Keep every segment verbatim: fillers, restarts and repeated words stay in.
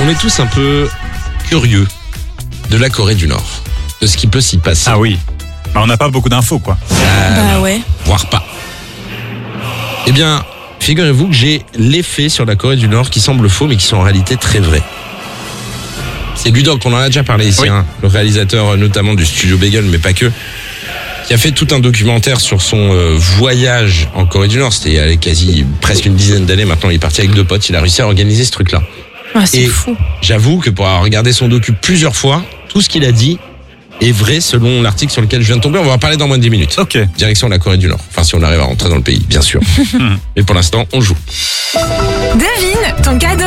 on est tous un peu curieux de la Corée du Nord, de ce qui peut s'y passer. Ah oui. Bah, on n'a pas beaucoup d'infos, quoi. Euh, Bah ouais. Voire pas. Eh bien, figurez-vous que j'ai les faits sur la Corée du Nord qui semblent faux, mais qui sont en réalité très vrais. C'est Ludoc, on en a déjà parlé ici, Oui. hein, le réalisateur notamment du Studio Bagel, mais pas que, qui a fait tout un documentaire sur son euh, voyage en Corée du Nord. C'était il y a quasi presque une dizaine d'années maintenant. Il est parti avec deux potes, il a réussi à organiser ce truc-là. Ah, c'est Et fou. j'avoue que pour avoir regardé son docu plusieurs fois, tout ce qu'il a dit est vrai selon l'article sur lequel je viens de tomber. On va en parler dans moins de dix minutes. Ok. Direction la Corée du Nord. Enfin, si on arrive à rentrer dans le pays, bien sûr. Mais pour l'instant, on joue. Devine ton cadeau.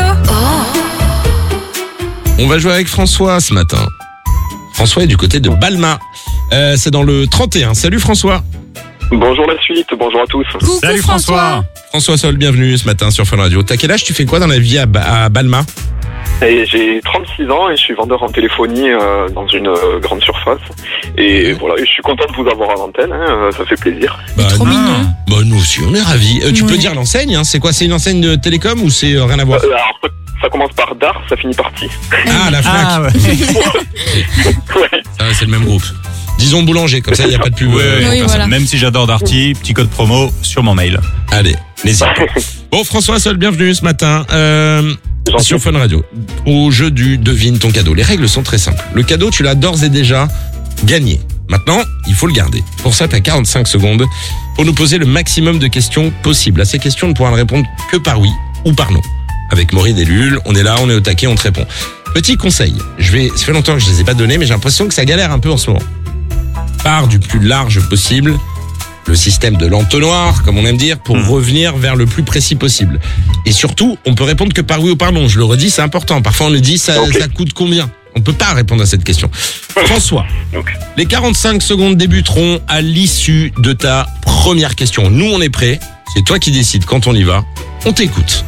On va jouer avec François ce matin. François est du côté de Balma. Euh, c'est dans le trente et un. Salut François. Bonjour la suite, bonjour à tous. Coucou Salut François. François Sol, bienvenue ce matin sur Fun Radio. T'as quel âge? Tu fais quoi dans la vie à, ba- à Balma? Et j'ai trente-six ans et je suis vendeur en téléphonie euh, dans une euh, grande surface. Et voilà, et je suis content de vous avoir à l'antenne, hein, euh, ça fait plaisir. Bah, Trop nous- mignon. bah, nous aussi, on est ravis. Euh, tu Ouais. peux dire l'enseigne, hein, c'est quoi? C'est une enseigne de télécom ou c'est euh, rien à voir? Euh, alors, ça- ça commence par Dar, ça finit par Ti. Ah, la Fnac. Ah ouais. Ouais. Ça, c'est le même groupe. Disons boulanger, comme ça il n'y a pas de pub. Ouais, euh, Oui, pour personne. voilà. Même si j'adore Darty, petit code promo sur mon mail. Allez, n'hésite pas. Bon, François Sol, bienvenue ce matin. Euh, Gentil. sur Fun Radio, au jeu du devine ton cadeau. Les règles sont très simples. Le cadeau, tu l'as d'ores et déjà gagné. Maintenant, il faut le garder. Pour ça, tu as quarante-cinq secondes pour nous poser le maximum de questions possibles. À ces questions, on ne pourra ne répondre que par oui ou par non. Avec Maureen et Lul, on est là, on est au taquet, on te répond. Petit conseil, je vais, ça fait longtemps que je les ai pas donnés, mais j'ai l'impression que ça galère un peu en ce moment. Pars du plus large possible, le système de l'entonnoir, comme on aime dire, pour Mmh. revenir vers le plus précis possible. Et surtout, on peut répondre que par oui ou par non. Je le redis, c'est important. Parfois, on le dit, ça, Ok. ça coûte combien? On peut pas répondre à cette question. François, Donc, les quarante-cinq secondes débuteront à l'issue de ta première question. Nous, on est prêts. C'est toi qui décides quand on y va. On t'écoute.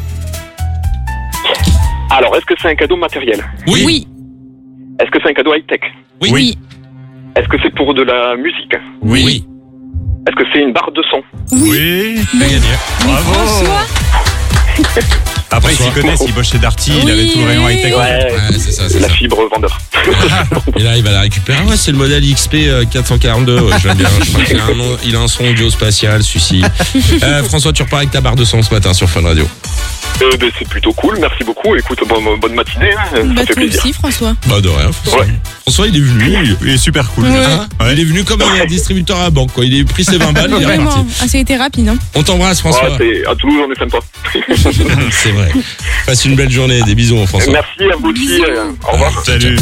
alors, est-ce que c'est un cadeau matériel? Oui. Oui. Est-ce que c'est un cadeau high-tech? Oui. Oui. Est-ce que c'est pour de la musique? Oui. Oui. Est-ce que c'est une barre de son? Oui. T'as gagné. Bravo. François. Après, il s'y François. connaît, s'il bosse chez Darty, il Oui. avait tout le rayon high-tech. Ouais, Ouais, c'est ça, c'est la ça. fibre vendeur. Et là, il va la récupérer. Ah ouais, c'est le modèle X P euh, quatre cent quarante-deux. Ouais, j'aime bien. Je crois qu'il a un, nom- il a un son audio spatial, celui-ci. Euh, François, tu repars avec ta barre de son ce matin sur Fun Radio. Euh, ben, c'est plutôt cool, merci beaucoup. Écoute, bonne, bonne matinée, hein, ça Bah fait toi plaisir. aussi François. Bah, de rien. François, Ouais. François il est venu. Il est super cool. Ouais. Hein il est venu comme un distributeur à la banque, quoi. Il a pris ses vingt balles, il est Vraiment. reparti. Ah, ça a été rapide, hein. On t'embrasse, François. Ouais, c'est- à Toulouse, on est sympa. C'est vrai. Passe une belle journée. Des bisous, François. Merci à vous aussi. Bisous. euh, Au revoir. Salut.